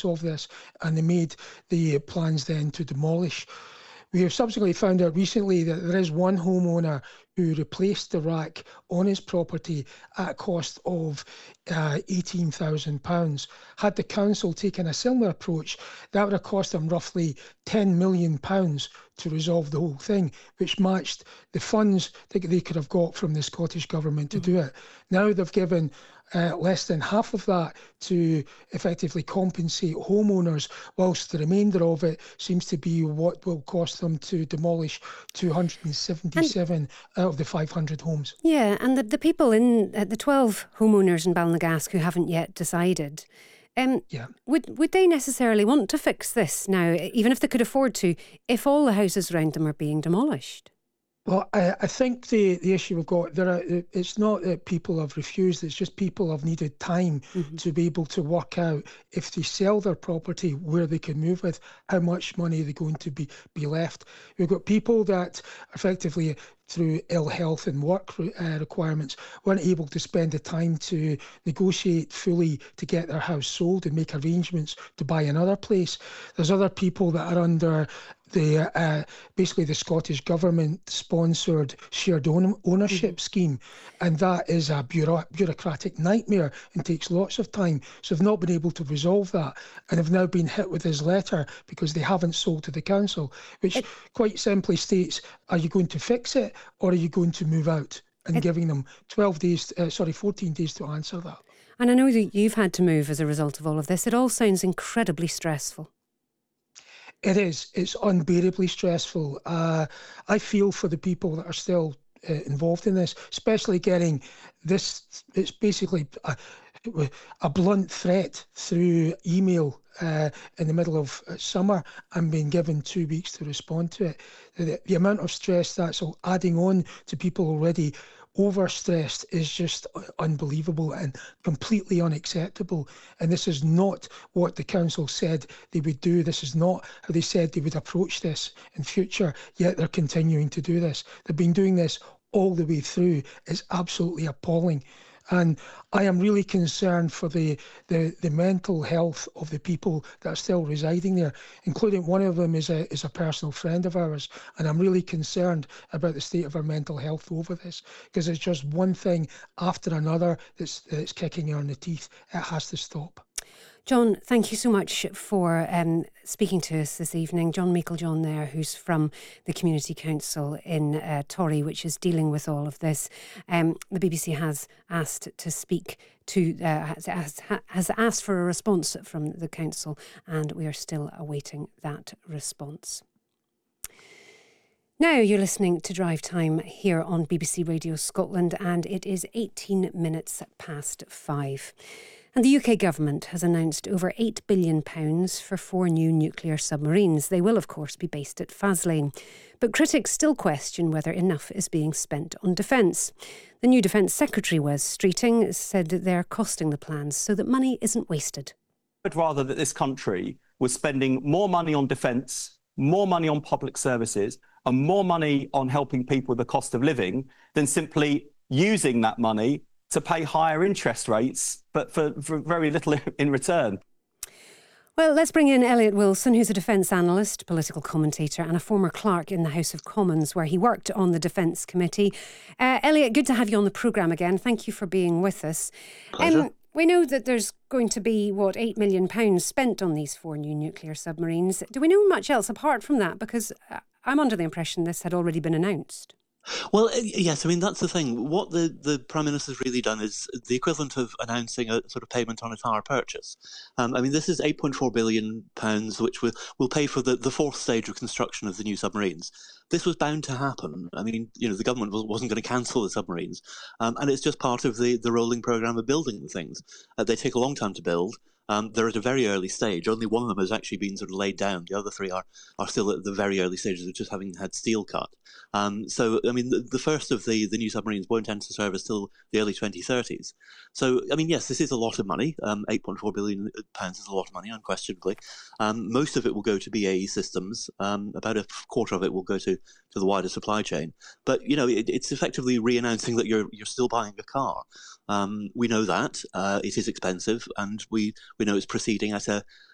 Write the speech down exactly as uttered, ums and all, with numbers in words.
consequence of this, and they made the plans then to demolish. We have subsequently found out recently that there is one homeowner who replaced the rack on his property at a cost of uh, eighteen thousand pounds. Had the council taken a similar approach, that would have cost them roughly ten million pounds to resolve the whole thing, which matched the funds that they could have got from the Scottish Government to mm-hmm. do it. Now they've given uh, less than half of that to effectively compensate homeowners, whilst the remainder of it seems to be what will cost them to demolish two hundred seventy-seven and, out of the five hundred homes. Yeah, and the, the people in, uh, the twelve homeowners in Ballinagask who haven't yet decided, Um, yeah. would would they necessarily want to fix this now, even if they could afford to, if all the houses around them are being demolished? Well, I, I think the, the issue we've got there, are, it's not that people have refused, it's just people have needed time mm-hmm. to be able to work out if they sell their property where they can move with, how much money they're going to be, be left. We've got people that effectively, through ill health and work uh, requirements, weren't able to spend the time to negotiate fully to get their house sold and make arrangements to buy another place. There's other people that are under the uh, basically the Scottish Government sponsored shared own- ownership mm-hmm. scheme, and that is a bureau- bureaucratic nightmare and takes lots of time. So they've not been able to resolve that, and have now been hit with this letter because they haven't sold to the council, which it, quite simply states: are you going to fix it, or are you going to move out? And it, giving them twelve days, uh, sorry, fourteen days to answer that. And I know that you've had to move as a result of all of this. It all sounds incredibly stressful. It is. It's unbearably stressful. Uh, I feel for the people that are still uh, involved in this, especially getting this. It's basically a, a blunt threat through email uh, in the middle of summer and being given two weeks to respond to it. The, the amount of stress that's all adding on to people already overstressed is just unbelievable and completely unacceptable. And this is not what the council said they would do. This is not how they said they would approach this in future, yet they're continuing to do this. They've been doing this all the way through. It's absolutely appalling. And I am really concerned for the, the, the mental health of the people that are still residing there, including one of them is a is a personal friend of ours. And I'm really concerned about the state of our mental health over this, because it's just one thing after another that's, that's kicking her in the teeth. It has to stop. John, thank you so much for um, speaking to us this evening. John Meiklejohn there, who's from the Community Council in uh, Torry, which is dealing with all of this. Um, the B B C has asked to speak to, uh, has, has asked for a response from the council, and we are still awaiting that response. Now you're listening to Drive Time here on B B C Radio Scotland, and it is eighteen minutes past five. And the U K government has announced over eight billion pounds for four new nuclear submarines. They will, of course, be based at Faslane. But critics still question whether enough is being spent on defence. The new Defence Secretary, Wes Streeting, said that they're costing the plans so that money isn't wasted. I'd rather that this country was spending more money on defence, more money on public services, and more money on helping people with the cost of living than simply using that money to pay higher interest rates, but for, for very little in return. Well, let's bring in Elliot Wilson, who's a defence analyst, political commentator and a former clerk in the House of Commons, where he worked on the Defence Committee. Uh, Elliot, good to have you on the programme again. Thank you for being with us. Pleasure. Um, we know that there's going to be, what, eight million pounds spent on these four new nuclear submarines. Do we know much else apart from that? Because I'm under the impression this had already been announced. Well, yes, I mean, that's the thing. What the, the Prime Minister's really done is the equivalent of announcing a sort of payment on a hire purchase. Um, I mean, this is eight point four billion pounds, which will, will pay for the, the fourth stage of construction of the new submarines. This was bound to happen. I mean, you know, the government wasn't going to cancel the submarines. Um, and it's just part of the, the rolling programme of building the things. Uh, they take a long time to build. Um, they're at a very early stage. Only one of them has actually been sort of laid down. The other three are, are still at the very early stages of just having had steel cut. Um, so, I mean, the, the first of the, the new submarines won't enter service till the early twenty thirties. So, I mean, yes, this is a lot of money. Um, eight point four billion pounds is a lot of money, unquestionably. Um, most of it will go to B A E Systems. Um, about a quarter of it will go to, to the wider supply chain. But, you know, it, it's effectively re-announcing that you're you're still buying a car. Um, we know that. Uh, it is expensive, and we, we know it's proceeding at a